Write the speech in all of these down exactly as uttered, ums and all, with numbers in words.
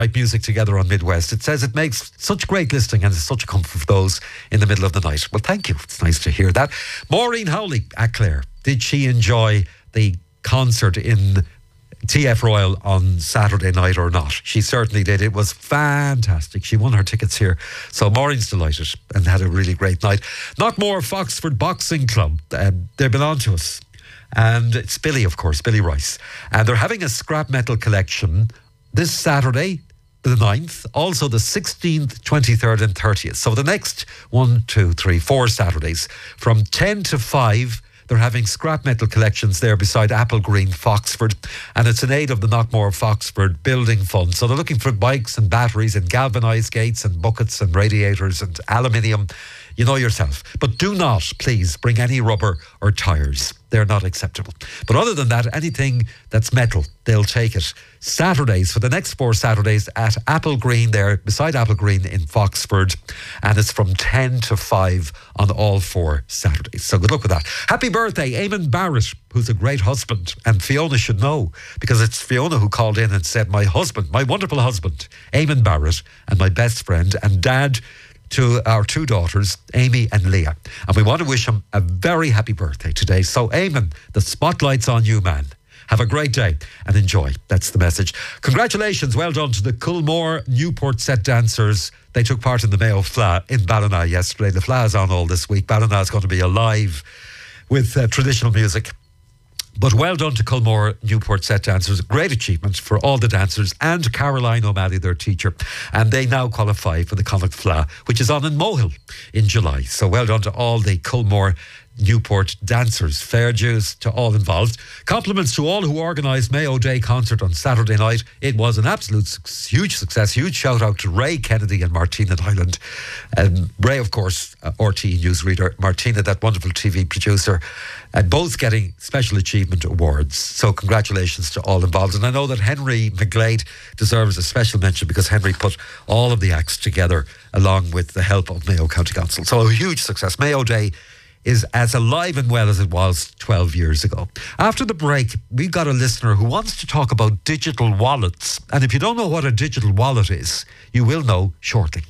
Right music together on Midwest. It says it makes such great listening and it's such a comfort for those in the middle of the night. Well, thank you. It's nice to hear that. Maureen Howley at Clare. Did she enjoy the concert in T F Royal on Saturday night or not? She certainly did. It was fantastic. She won her tickets here. So Maureen's delighted and had a really great night. Knockmore Foxford Boxing Club. Um, they've been on to us. And it's Billy, of course, Billy Rice. And they're having a scrap metal collection this Saturday, the ninth, also the sixteenth, twenty-third and thirtieth. So the next one, two, three, four Saturdays from ten to five, they're having scrap metal collections there beside Apple Green, Foxford. And it's in aid of the Knockmore Foxford Building Fund. So they're looking for bikes and batteries and galvanised gates and buckets and radiators and aluminium. You know yourself. But do not, please, bring any rubber or tyres. They're not acceptable. But other than that, anything that's metal, they'll take it. Saturdays, for the next four Saturdays at Apple Green there, beside Apple Green in Foxford. And it's from ten to five on all four Saturdays. So good luck with that. Happy birthday, Eamon Barrett, who's a great husband. And Fiona should know, because it's Fiona who called in and said, my husband, my wonderful husband, Eamon Barrett, and my best friend and dad to our two daughters, Amy and Leah. And we want to wish him a very happy birthday today. So, Eamon, the spotlight's on you, man. Have a great day and enjoy. That's the message. Congratulations. Well done to the Culmore Newport set dancers. They took part in the Mayo Fla in Ballina yesterday. The Fla is on all this week. Ballina is going to be alive with uh, traditional music. But well done to Culmore Newport set dancers. A great achievement for all the dancers and Caroline O'Malley, their teacher. And they now qualify for the Connacht Fla, which is on in Mohill in July. So well done to all the Culmore Newport dancers. Fair dues to all involved. Compliments to all who organised Mayo Day concert on Saturday night. It was an absolute su- huge success. Huge shout out to Ray Kennedy and Martina Hyland. Um, Ray, of course, uh, R T E newsreader. Martina, that wonderful T V producer. And both getting special achievement awards. So congratulations to all involved. And I know that Henry McGlade deserves a special mention because Henry put all of the acts together along with the help of Mayo County Council. So a huge success. Mayo Day is as alive and well as it was twelve years ago. After the break, we've got a listener who wants to talk about digital wallets. And if you don't know what a digital wallet is, you will know shortly.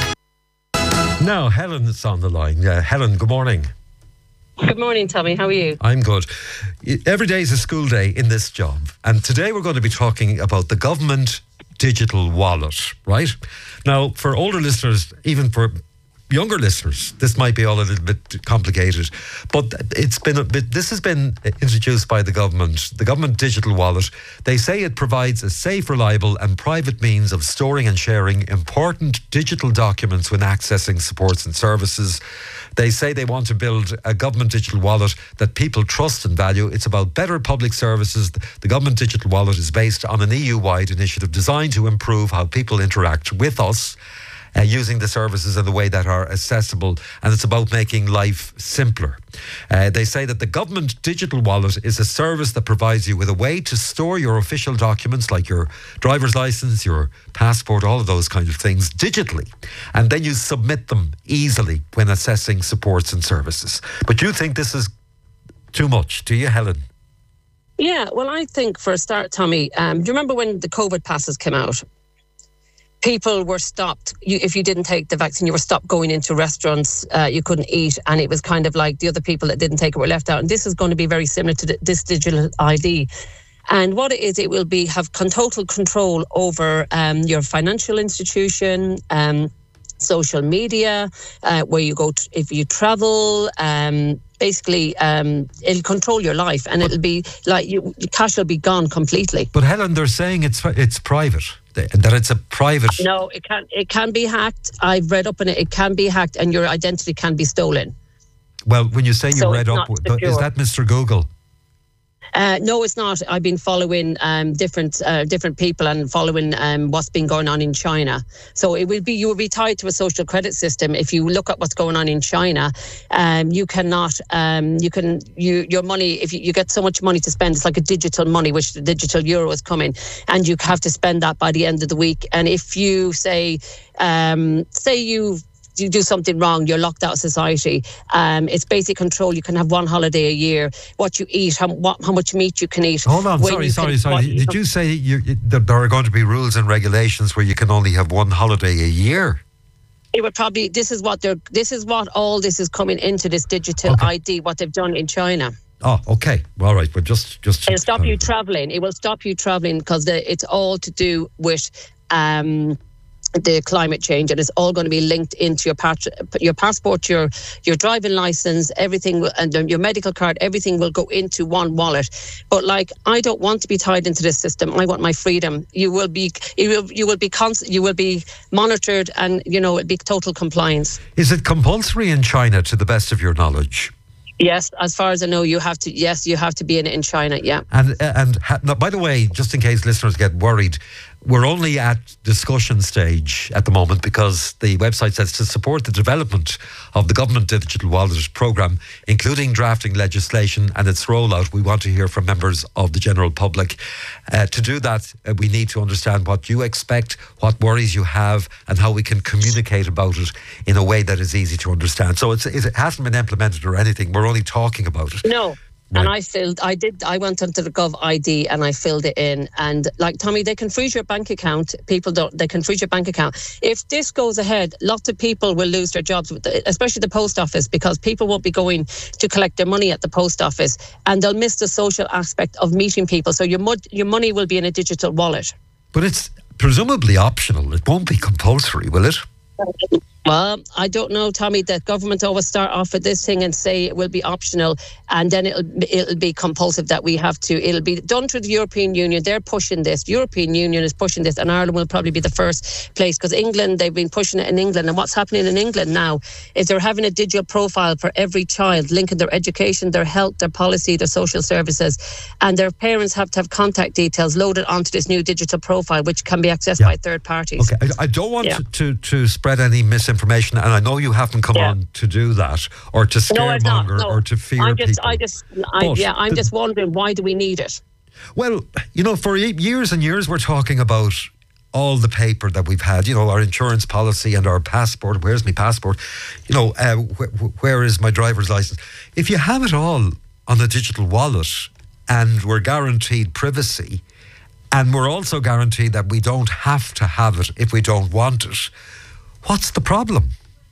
Now, Helen is on the line. Uh, Helen, good morning. Good morning, Tommy. How are you? I'm good. Every day is a school day in this job. And today we're going to be talking about the government digital wallet, right? Now, for older listeners, even for younger listeners, this might be all a little bit complicated, but it's been a bit, this has been introduced by the government, the government digital wallet. They say it provides a safe, reliable and private means of storing and sharing important digital documents when accessing supports and services. They say they want to build a government digital wallet that people trust and value. It's about better public services. The government digital wallet is based on an E U-wide initiative designed to improve how people interact with us, Uh, using the services in the way that are accessible, and it's about making life simpler. Uh, they say that the government digital wallet is a service that provides you with a way to store your official documents like your driver's license, your passport, all of those kind of things digitally, and then you submit them easily when assessing supports and services. But you think this is too much, do you, Helen? Yeah, well, I think for a start, Tommy, um, do you remember when the COVID passes came out? People were stopped. You, if you didn't take the vaccine, you were stopped going into restaurants. Uh, you couldn't eat, and it was kind of like the other people that didn't take it were left out. And this is going to be very similar to the, this digital I D. And what it is, it will be have con- total control over um, your financial institution, um, social media, uh, where you go to, if you travel. Um, basically, um, it'll control your life, and it'll be like you, your cash will be gone completely. But Helen, they're saying it's it's private. That it's a private... No, it can it can be hacked. I've read up on it. It can be hacked and your identity can be stolen. Well, when you say you so read up, is that Mister Google? Uh, no, it's not. I've been following um, different uh, different people and following um, what's been going on in China. So it will be you will be tied to a social credit system. If you look at what's going on in China, um, you cannot um, you can you your money if you, you get so much money to spend, it's like a digital money, which the digital euro is coming, and you have to spend that by the end of the week. And if you say um, say you you do something wrong, you're locked out of society. Um, it's basic control. You can have one holiday a year. What you eat, how, what, how much meat you can eat. Hold on, sorry, sorry, can, sorry. what, Did you, you say you, you, that there are going to be rules and regulations where you can only have one holiday a year? It would probably. This is what they're. This is what all this is coming into this digital okay. I D. What they've done in China. Oh, okay. All right. But just, just. It'll stop you traveling. It will stop you traveling because it's all to do with um, the climate change, and it's all going to be linked into your pat- your passport, your your driving license, everything, will, and your medical card. Everything will go into one wallet. But like, I don't want to be tied into this system. I want my freedom. You will be, you will, you will be constant. You will be monitored, and you know it'll be total compliance. Is it compulsory in China, to the best of your knowledge? Yes, as far as I know, you have to. Yes, you have to be in in China. Yeah. And and ha, now, by the way, just in case listeners get worried, we're only at discussion stage at the moment because the website says to support the development of the government digital wallet programme, including drafting legislation and its rollout, we want to hear from members of the general public. Uh, to do that, uh, we need to understand what you expect, what worries you have, and how we can communicate about it in a way that is easy to understand. So it's, it hasn't been implemented or anything. We're only talking about it. No. Right. And I filled, I did, I went onto the Gov I D and I filled it in. And like, Tommy, they can freeze your bank account. People don't, they can freeze your bank account. If this goes ahead, lots of people will lose their jobs, especially the post office, because people won't be going to collect their money at the post office and they'll miss the social aspect of meeting people. So your, mud, your money will be in a digital wallet. But it's presumably optional. It won't be compulsory, will it? Well, I don't know, Tommy. The government always start off with this thing and say it will be optional, and then it'll it'll be compulsive that we have to. It'll be done through the European Union. They're pushing this. European Union is pushing this, and Ireland will probably be the first place because England, they've been pushing it in England. And what's happening in England now is they're having a digital profile for every child, linking their education, their health, their policy, their social services, and their parents have to have contact details loaded onto this new digital profile, which can be accessed yeah. by third parties. Okay, I, I don't want yeah. to, to to spread any misinformation. Information, and I know you haven't come yeah. on to do that or to scaremonger no, no. or to fear I'm just, people. I just, I, yeah, I'm the, just wondering, why do we need it? Well, you know, for years and years we're talking about all the paper that we've had, you know, our insurance policy and our passport. Where's my passport? You know, uh, wh- where is my driver's license? If you have it all on a digital wallet and we're guaranteed privacy and we're also guaranteed that we don't have to have it if we don't want it, what's the problem?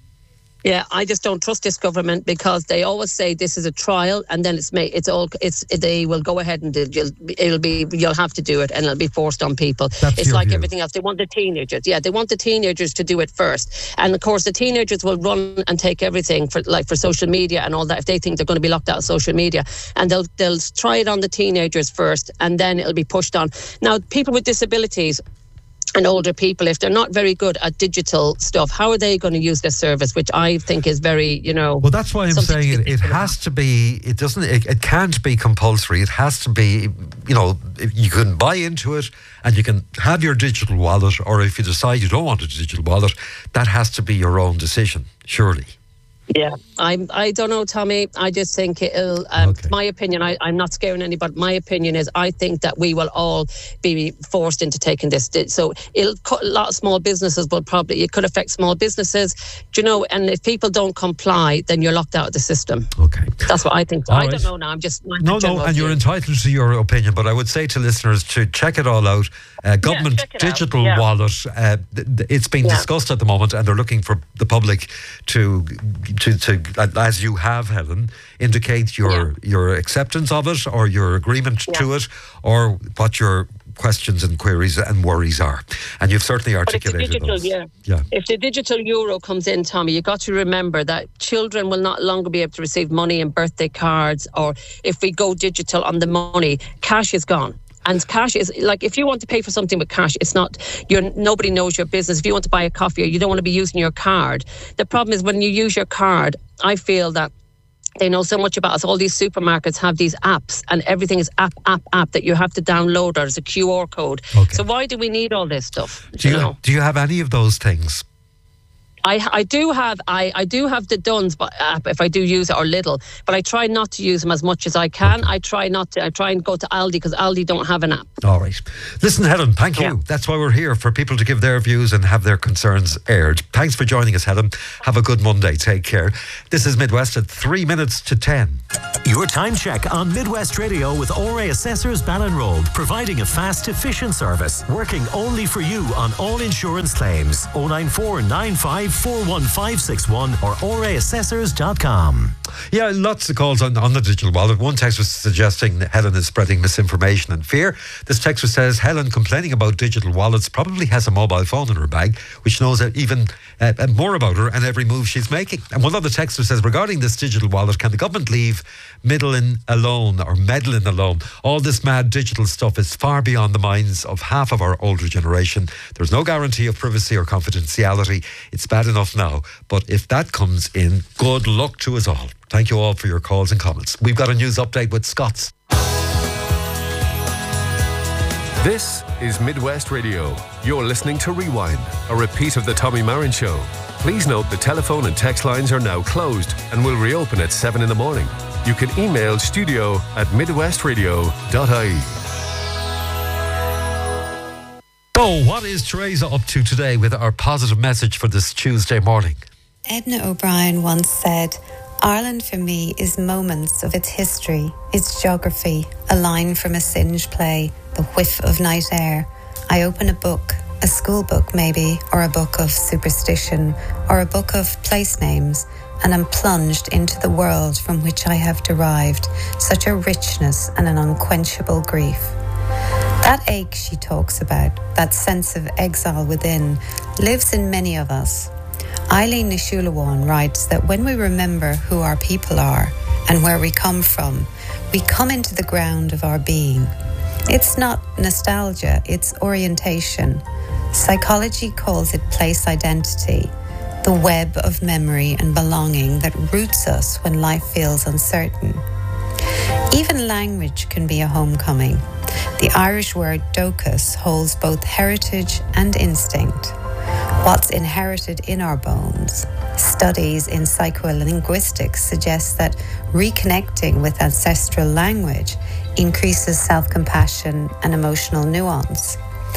Yeah, I just don't trust this government because they always say this is a trial, and then it's made. It's all. It's they will go ahead and you'll, it'll be. You'll have to do it, and it'll be forced on people. That's it's like view. everything else. They want the teenagers. Yeah, they want the teenagers to do it first, and of course the teenagers will run and take everything for like for social media and all that if they think they're going to be locked out of social media, and they'll they'll try it on the teenagers first, and then it'll be pushed on. Now, people with disabilities and older people, if they're not very good at digital stuff, how are they going to use this service, which I think is very, you know... Well, that's why I'm saying it, it has to be, it doesn't, it, it can't be compulsory. It has to be, you know, you can buy into it and you can have your digital wallet, or if you decide you don't want a digital wallet, that has to be your own decision, surely. Yeah, I I don't know, Tommy. I just think it'll, um, okay. my opinion, I, I'm not scaring anybody. My opinion is I think that we will all be forced into taking this. So it'll cut a lot of small businesses, will probably, it could affect small businesses, do you know, and if people don't comply, then you're locked out of the system. Okay. That's what I think. All I right. don't know now. I'm just... No, no, and you're entitled to your opinion, but I would say to listeners to check it all out. Uh, government yeah, it digital yeah. wallet, uh, th- th- it's been yeah. discussed at the moment, and they're looking for the public to, to, to as you have, Helen, indicate your yeah. your acceptance of it or your agreement yeah. to it, or what your questions and queries and worries are. And you've certainly articulated digital, those. Yeah. yeah. If the digital euro comes in, Tommy, you've got to remember that children will not longer be able to receive money and birthday cards, or if we go digital on the money, cash is gone. And cash is like, if you want to pay for something with cash, it's not, you're, nobody knows your business. If you want to buy a coffee, or you don't want to be using your card. The problem is when you use your card, I feel that they know so much about us. All these supermarkets have these apps, and everything is app, app, app that you have to download, or there's a Q R code. Okay. So why do we need all this stuff? Do you, you know? do you have any of those things? I, I do have I, I do have the Duns but app if I do use it, or Lidl, but I try not to use them as much as I can. Okay. I try not to. I try and go to Aldi because Aldi don't have an app. All right. Listen, Helen, thank you. Yeah. That's why we're here, for people to give their views and have their concerns aired. Thanks for joining us, Helen. Have a good Monday. Take care. This is Midwest at three minutes to ten. Your time check on Midwest Radio with O R A Assessors Ballinroad, providing a fast, efficient service, working only for you on all insurance claims. oh nine four nine five four one five six one or o r a assessors dot com. Yeah, lots of calls on, on the digital wallet. One text was suggesting that Helen is spreading misinformation and fear. This texter says Helen, complaining about digital wallets, probably has a mobile phone in her bag, which knows even uh, more about her and every move she's making. And one other texter says, regarding this digital wallet, can the government leave middling alone or meddling alone? All this mad digital stuff is far beyond the minds of half of our older generation. There's no guarantee of privacy or confidentiality. It's bad enough now, but if that comes in, good luck to us all. Thank you all for your calls and comments. We've got a news update with Scots. This is Midwest Radio. You're listening to Rewind, a repeat of the Tommy Marin Show. Please note the telephone and text lines are now closed and will reopen at seven in the morning. You can email studio at midwest radio dot I E. So, what is Teresa up to today with our positive message for this Tuesday morning? Edna O'Brien once said, Ireland for me is moments of its history, its geography, a line from a singed play, the whiff of night air. I open a book, a school book maybe, or a book of superstition, or a book of place names, and am plunged into the world from which I have derived such a richness and an unquenchable grief. That ache she talks about, that sense of exile within, lives in many of us. Eileen Nishulawan writes that when we remember who our people are and where we come from, we come into the ground of our being. It's not nostalgia, it's orientation. Psychology calls it place identity, the web of memory and belonging that roots us when life feels uncertain. Even language can be a homecoming. The Irish word docus holds both heritage and instinct. What's inherited in our bones? Studies in psycholinguistics suggest that reconnecting with ancestral language increases self-compassion and emotional nuance.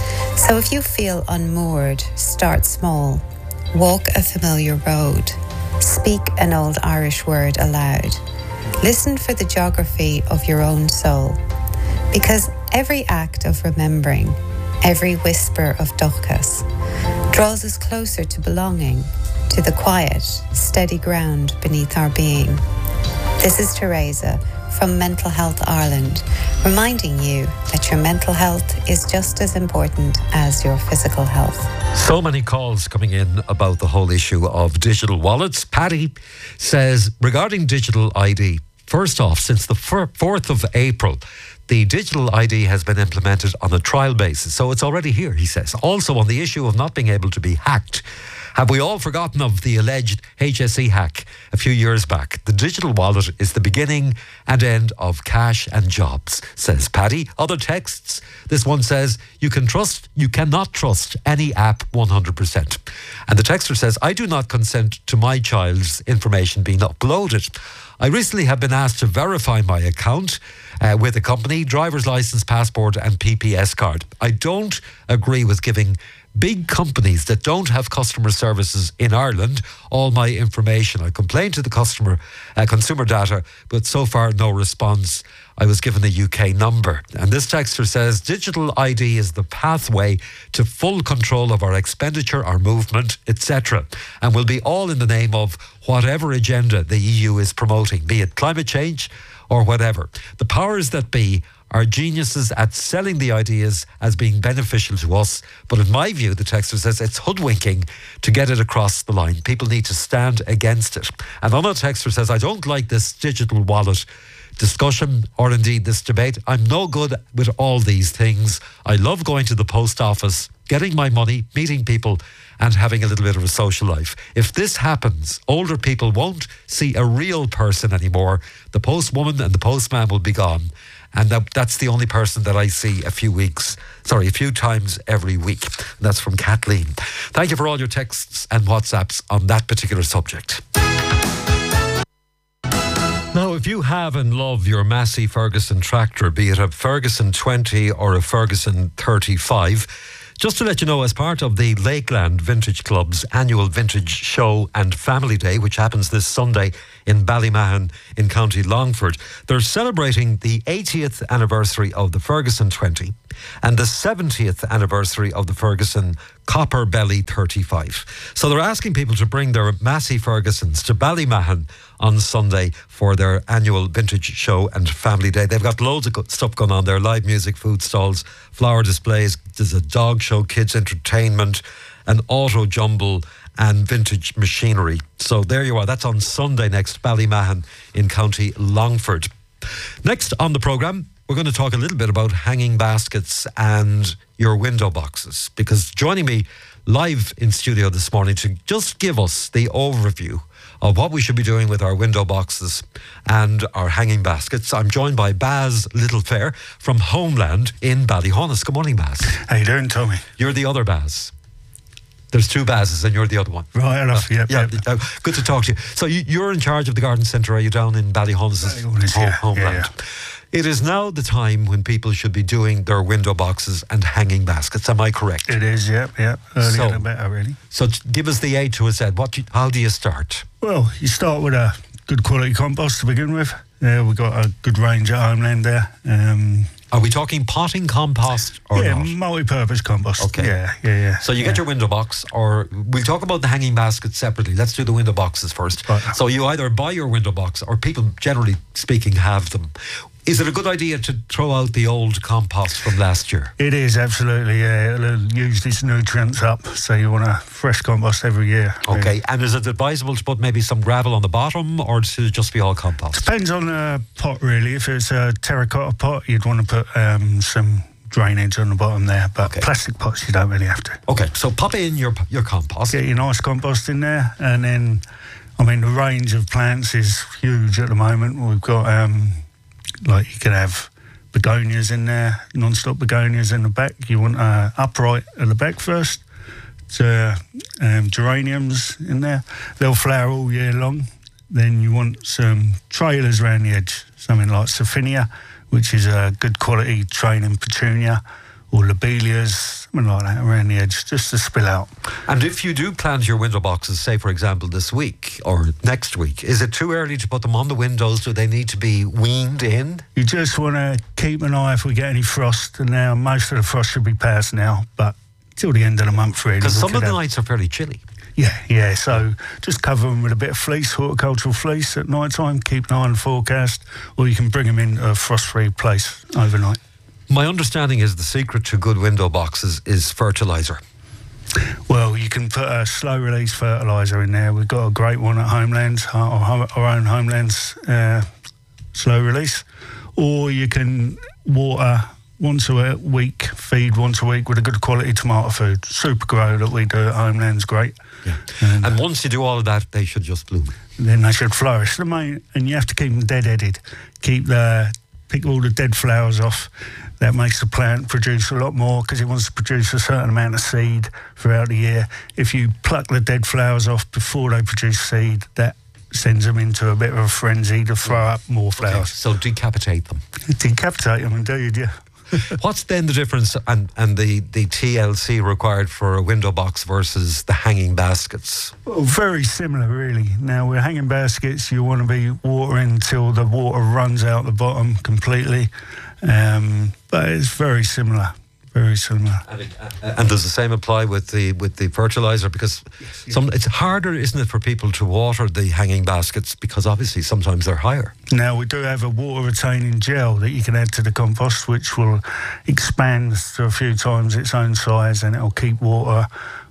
So if you feel unmoored, start small. Walk a familiar road. Speak an old Irish word aloud. Listen for the geography of your own soul. Because every act of remembering, every whisper of docus, draws us closer to belonging, to the quiet, steady ground beneath our being. This is Teresa from Mental Health Ireland, reminding you that your mental health is just as important as your physical health. So many calls coming in about the whole issue of digital wallets. Paddy says, regarding digital I D, first off, since the fourth of April, the digital I D has been implemented on a trial basis, so it's already here, he says. Also, on the issue of not being able to be hacked, have we all forgotten of the alleged H S E hack a few years back? The digital wallet is the beginning and end of cash and jobs, says Paddy. Other texts, this one says, you can trust, you cannot trust any app one hundred percent. And the texter says, I do not consent to my child's information being uploaded. I recently have been asked to verify my account uh, with a company, driver's license, passport and P P S card. I don't agree with giving big companies that don't have customer services in Ireland all my information. I complained to the customer uh, consumer data, but so far no response. I was given a U K number. And this texter says, digital I D is the pathway to full control of our expenditure, our movement, et cetera, and will be all in the name of whatever agenda the E U is promoting, be it climate change or whatever. The powers that be are geniuses at selling the ideas as being beneficial to us. But in my view, the texter says it's hoodwinking to get it across the line. People need to stand against it. And another texter says, I don't like this digital wallet discussion or indeed this debate. I'm no good with all these things. I love going to the post office, getting my money, meeting people and having a little bit of a social life. If this happens, older people won't see a real person anymore. The postwoman and the postman will be gone. And that, that's the only person that I see a few weeks, sorry, a few times every week. And that's from Kathleen. Thank you for all your texts and WhatsApps on that particular subject. Now, if you have and love your Massey Ferguson tractor, be it a Ferguson twenty or a Ferguson thirty-five, just to let you know, as part of the Lakeland Vintage Club's annual Vintage Show and Family Day, which happens this Sunday in Ballymahon in County Longford, they're celebrating the eightieth anniversary of the Ferguson twenty and the seventieth anniversary of the Ferguson Copper Belly thirty-five. So they're asking people to bring their Massey Fergusons to Ballymahon on Sunday for their annual Vintage Show and Family Day. They've got loads of good stuff going on there: live music, food stalls, flower displays, there's a dog show, kids entertainment, an auto jumble and vintage machinery. So there you are. That's on Sunday next, Ballymahon in County Longford. Next on the programme, we're going to talk a little bit about hanging baskets and your window boxes, because joining me live in studio this morning to just give us the overview of what we should be doing with our window boxes and our hanging baskets, I'm joined by Baz Littlefair from Homeland in Ballyhonus. Good morning, Baz. How you doing, Tommy? You're the other Baz. There's two Bazes and you're the other one. Right enough, uh, yep, yeah. yep. Uh, good to talk to you. So you, you're in charge of the garden centre, are you, down in Ballyhonus' Ballyhonus, home, yeah, Homeland? yeah, yeah. It is now the time when people should be doing their window boxes and hanging baskets. Am I correct? It is, yep, yep. Earlier So- the better, really. So t- give us the A to a Z. What? Do you, how do you start? Well, you start with a good quality compost to begin with. Yeah, we've got a good range at Homeland there. Um, Are we talking potting compost or yeah, not? multi-purpose compost. Okay. Yeah, yeah, yeah. So you yeah. get your window box, or we'll talk about the hanging baskets separately. Let's do the window boxes first. Right. So you either buy your window box, or people, generally speaking, have them. Is it a good idea to throw out the old compost from last year? It is, absolutely, yeah. It'll use its nutrients up, so you want a fresh compost every year. Okay, and is it advisable to put maybe some gravel on the bottom, or should it just be all compost? Depends on the pot, really. If it's a terracotta pot, you'd want to put um, some drainage on the bottom there, but Okay. plastic pots, you don't really have to. Okay, so pop in your your compost. Get your nice compost in there, and then, I mean, the range of plants is huge at the moment. We've got, um, like, you can have begonias in there, non-stop begonias in the back. You want uh, upright at the back first. To, um, geraniums in there. They'll flower all year long. Then you want some trailers around the edge, something like Sophinia, which is a good quality training petunia, or lobelias, something like that around the edge, just to spill out. And if you do plant your window boxes, say for example this week or next week, is it too early to put them on the windows? Do they need to be weaned in? You just want to keep an eye if we get any frost, and now most of the frost should be past now, but till the end of the month really. Because we some could of the have- nights are fairly chilly. Yeah, yeah, so just cover them with a bit of fleece, horticultural fleece at night time, keep an eye on the forecast, or you can bring them in a frost-free place overnight. My understanding is the secret to good window boxes is fertiliser. Well, you can put a slow-release fertiliser in there. We've got a great one at Homelands, our, our own Homelands uh, slow-release. Or you can water once a week, feed once a week with a good quality tomato food. Super Grow that we do at Homeland's great. Yeah. And, And once you do all of that, they should just bloom. then they should flourish. The main, and you have to keep them dead-headed. Keep the, pick all the dead flowers off. That makes the plant produce a lot more because it wants to produce a certain amount of seed throughout the year. If you pluck the dead flowers off before they produce seed, that sends them into a bit of a frenzy to throw up more Okay, flowers. so decapitate them. Decapitate them, indeed, yeah. What's then the difference and, and the, the T L C required for a window box versus the hanging baskets? Well, very similar, really. Now, with hanging baskets, you want to be watering till the water runs out the bottom completely. Um, but it's very similar, very similar. And, it, uh, and does the same apply with the with the fertiliser? Because some it's harder, isn't it, for people to water the hanging baskets because obviously sometimes they're higher. Now, we do have a water-retaining gel that you can add to the compost, which will expand to a few times its own size, and it'll keep water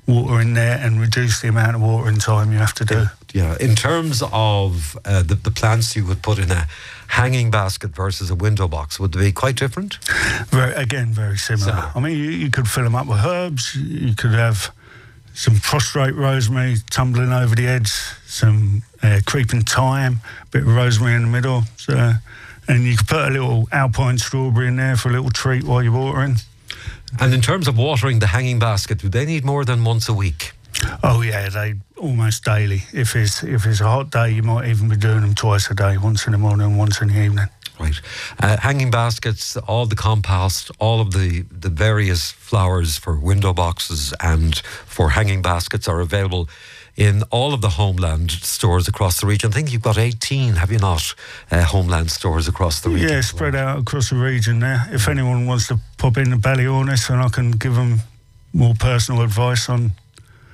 water in there and reduce the amount of watering time you have to do. Yeah, in terms of uh, the, the plants you would put in a hanging basket versus a window box, would they be quite different? Very, again, very similar. Similar. I mean, you, you could fill them up with herbs. You could have some prostrate rosemary tumbling over the edge, some uh, creeping thyme, a bit of rosemary in the middle. So, and you could put a little alpine strawberry in there for a little treat while you're watering. And in terms of watering the hanging basket, do they need more than once a week? Oh yeah, they almost daily. If it's if it's a hot day, you might even be doing them twice a day, once in the morning and once in the evening. Right. Uh, hanging baskets, all the compost, all of the, the various flowers for window boxes and for hanging baskets are available in all of the Homeland stores across the region. I think you've got eighteen, have you not, uh, Homeland stores across the region? Yeah, spread out across the region there. If anyone wants to pop in to Ballyornis, and I can give them more personal advice on